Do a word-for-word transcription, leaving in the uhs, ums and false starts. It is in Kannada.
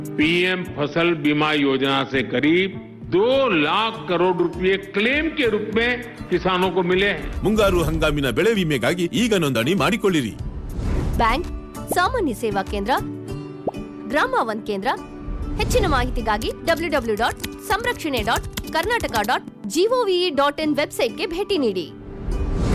पीएम फसल बीमा योजना से करीब दो लाख करोड़ रुपए क्लेम के रूप में किसानों को मिले हैं। ಮುಂಗಾರು ಹಂಗಾಮಿನ ಬೆಳೆ ವಿಮೆಗಾಗಿ ಈಗ ನೋಂದಣಿ ಮಾಡಿಕೊಳ್ಳಿರಿ. ಬ್ಯಾಂಕ್, ಸಾಮಾನ್ಯ ಸೇವಾ ಕೇಂದ್ರ, ಗ್ರಾಮ ಒನ್ ಕೇಂದ್ರ. ಹೆಚ್ಚಿನ ಮಾಹಿತಿಗಾಗಿ ಡಬ್ಲ್ಯೂ ಡಬ್ಲ್ಯೂ ಡಬ್ಲ್ಯೂ ಡಾಟ್ ಸಂರಕ್ಷಣೆ dot Karnataka dot gov dot in ವೆಬ್ಸೈಟ್ಗೆ ಭೇಟಿ ನೀಡಿ.